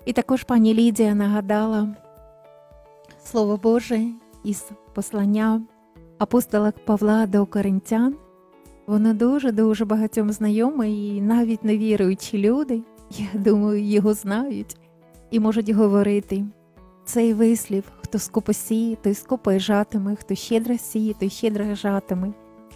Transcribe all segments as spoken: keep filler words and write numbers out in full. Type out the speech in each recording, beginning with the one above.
І також пані Лідія нагадала Слово Боже із послання апостола Павла до Коринтян. Воно дуже-дуже багатьом знайоме, і навіть невіруючі люди, я думаю, його знають і можуть говорити. Цей вислів: хто скупо сіє, той скупо й жатиме, хто щедро сіє, той щедро жатиме.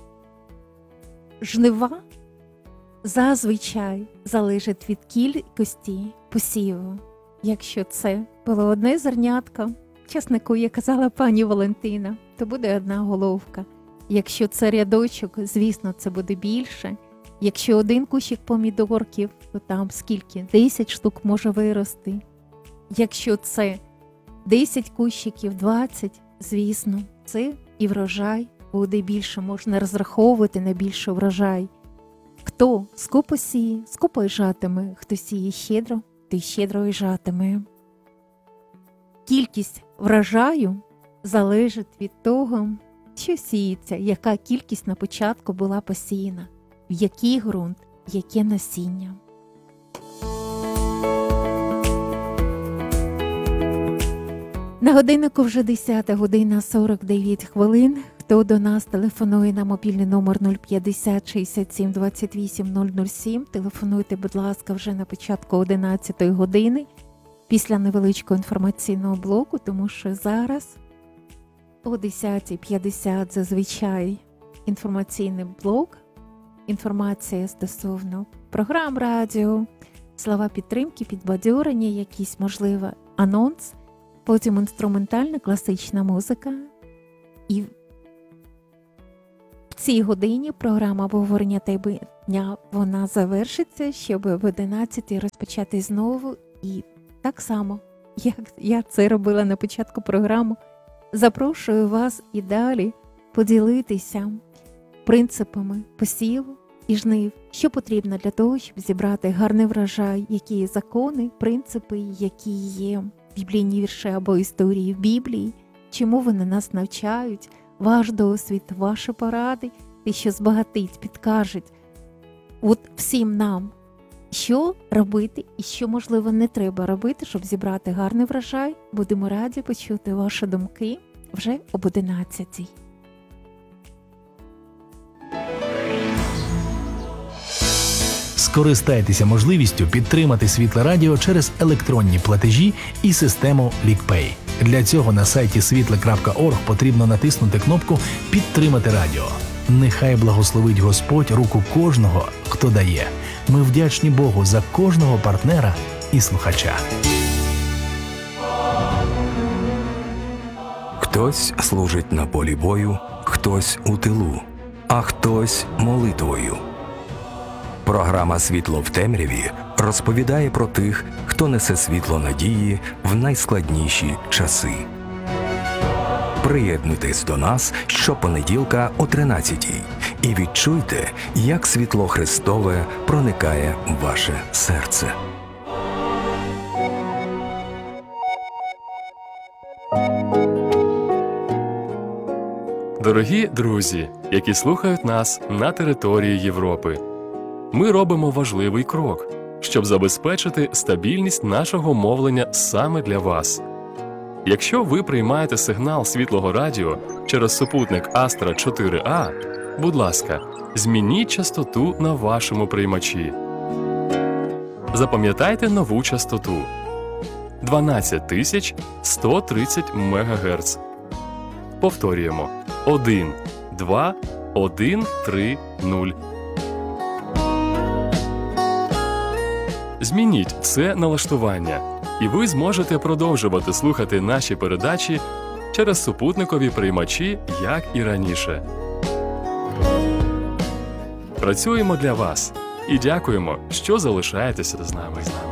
Жнива зазвичай залежить від кількості посіву. Якщо це було одне зернятко часнику, як казала пані Валентина, то буде одна головка. Якщо це рядочок, звісно, це буде більше. Якщо один кущик помідорків, то там скільки? десять штук може вирости. Якщо це десять кущиків, двадцять, звісно, це і врожай буде більше, можна розраховувати на більший врожай. Хто скупо сіє, скупо й жатиме, хто сіє щедро, той щедро й жатиме. Кількість врожаю залежить від того, що сіється, яка кількість на початку була посіяна, в який ґрунт, яке насіння. На годиннику вже десята година сорок дев'ять хвилин. Хто до нас телефонує на мобільний номер нуль п'ятдесят шістдесят сім двадцять вісім нуль нуль сім, телефонуйте, будь ласка, вже на початку одинадцятої години, після невеличкого інформаційного блоку, тому що зараз о десята п'ятдесят зазвичай інформаційний блок, інформація стосовно програм радіо, слова підтримки, підбадьорення, якийсь, можливо, анонс, потім інструментальна класична музика. І в цій годині програма обговорення теми дня, вона завершиться, щоб в одинадцятій розпочати знову. І так само, як я це робила на початку програми, запрошую вас і далі поділитися принципами посіву і жнив, що потрібно для того, щоб зібрати гарний врожай, які є закони, принципи, які є біблійні вірші або історії в Біблії, чому вони нас навчають, ваш досвід, ваші поради, те, що збагатить, підкажуть от всім нам, що робити і що, можливо, не треба робити, щоб зібрати гарний врожай. Будемо раді почути ваші думки вже об одинадцятій. Скористайтеся можливістю підтримати Світле Радіо через електронні платежі і систему LickPay. Для цього на сайті світле крапка орг потрібно натиснути кнопку «Підтримати радіо». Нехай благословить Господь руку кожного, хто дає. Ми вдячні Богу за кожного партнера і слухача. Хтось служить на полі бою, хтось у тилу, а хтось молитвою. Програма «Світло в темряві» розповідає про тих, хто несе світло надії в найскладніші часи. Приєднуйтесь до нас щопонеділка о тринадцятій і відчуйте, як світло Христове проникає в ваше серце. Дорогі друзі, які слухають нас на території Європи, ми робимо важливий крок, щоб забезпечити стабільність нашого мовлення саме для вас. Якщо ви приймаєте сигнал Світлого Радіо через супутник Астра чотири А, будь ласка, змініть частоту на вашому приймачі. Запам'ятайте нову частоту – дванадцять тисяч сто тридцять мегагерц. Повторюємо – один, два, один, три, нуль. Змініть це налаштування, і ви зможете продовжувати слухати наші передачі через супутникові приймачі, як і раніше. Працюємо для вас і дякуємо, що залишаєтеся з нами.